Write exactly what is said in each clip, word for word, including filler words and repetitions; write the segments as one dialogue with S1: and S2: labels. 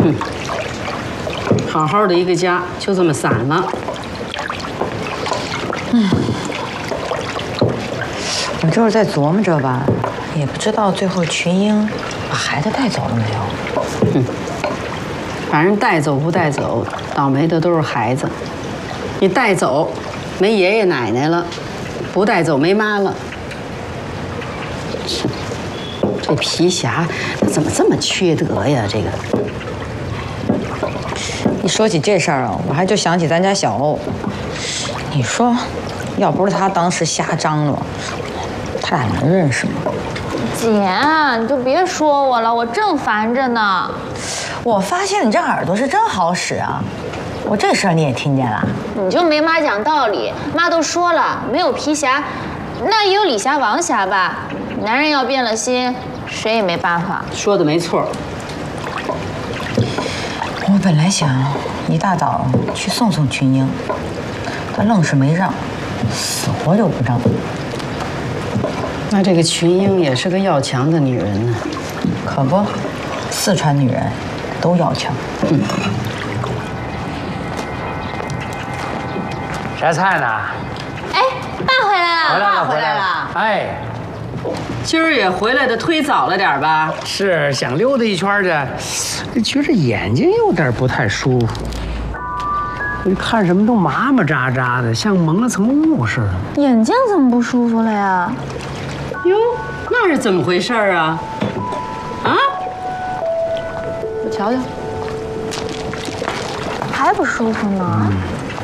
S1: 哼，好好的一个家就这么散了。
S2: 嗯，我就是在琢磨着吧，也不知道最后群英把孩子带走了没有。
S1: 嗯，反正带走不带走，倒霉的都是孩子。你带走，没爷爷奶奶了；不带走，没妈了。是，这皮霞他怎么这么缺德呀？这个。
S2: 一说起这事儿啊，我还就想起咱家小欧。你说，要不是他当时瞎张罗，他俩能认识吗？
S3: 姐，你就别说我了，我正烦着呢。
S2: 我发现你这耳朵是真好使啊！我这事儿你也听见了？
S3: 你就没妈讲道理，妈都说了，没有皮霞，那也有李霞、王霞吧？男人要变了心，谁也没办法。
S1: 说的没错。
S2: 我本来想一大早去送送群英，他愣是没让，死活就不让。
S1: 那这个群英也是个要强的女人呢。
S2: 可不，四川女人都要强。嗯。
S4: 摘菜呢？
S3: 哎，爸回来了，
S4: 回来了，
S3: 回来了。
S4: 哎，
S1: 今儿也回来的忒早了点吧？
S4: 是想溜达一圈去，觉着眼睛有点不太舒服。我看什么都麻麻扎扎的，像蒙了层雾似的。
S3: 眼睛怎么不舒服了呀？
S1: 哟，那是怎么回事啊？啊？我瞧瞧，
S3: 还不舒服呢？
S1: 嗯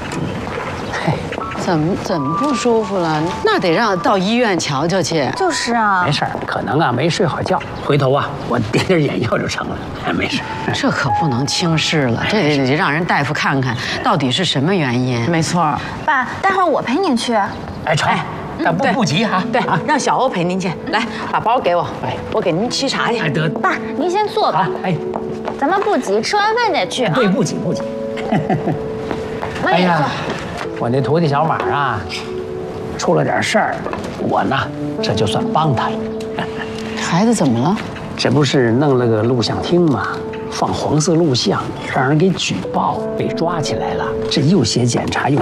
S1: 怎么怎么不舒服了？那得让到医院瞧瞧去。
S3: 就是啊，
S4: 没事儿，可能啊没睡好觉。回头啊，我点点眼药就成了。哎，没事。
S1: 这可不能轻视了，这得让人大夫看看到底是什么原因。
S2: 没错。
S3: 爸，待会儿我陪您去。
S4: 哎，成，但不不急哈。
S1: 对，让小欧陪您去。来，把包给我，哎，我给您沏茶去。
S4: 哎，得。
S3: 爸，您先坐吧。
S4: 哎，
S3: 咱们不急，吃完饭再去啊。
S4: 对，不急不急。
S3: 慢点坐。
S4: 我那徒弟小马啊，出了点事儿，我呢这就算帮他了。
S1: 孩子怎么了？
S4: 这不是弄了个录像厅吗？放黄色录像，让人给举报，被抓起来了。这又写检查又